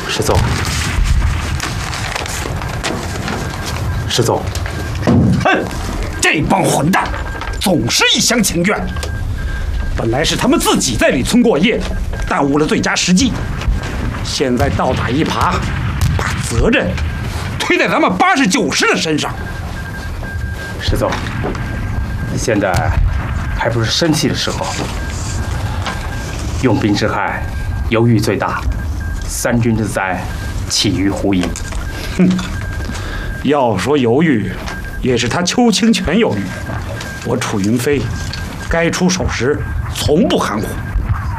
师宗，师宗， 哼，这帮混蛋总是一厢情愿。本来是他们自己在里村过夜，耽误了最佳时机。现在倒打一耙，把责任推在咱们80、90的身上。 师宗，现在还不是生气的时候。用兵之害，犹豫最大；三军之灾，起于胡营。 哼，要说犹豫，也是他邱清泉犹豫。我楚云飞，该出手时从不含糊。